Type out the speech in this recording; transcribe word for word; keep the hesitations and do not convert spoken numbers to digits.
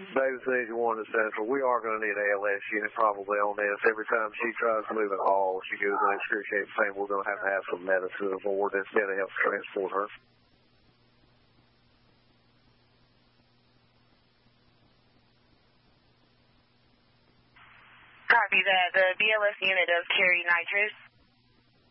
David says you wanted Central. We are going to need an A L S unit probably on this. Every time she tries to move at all, she goes in excruciating pain. We're going to have to have some medicine aboard instead to help transport her. Copy that. The B L S unit does carry nitrous.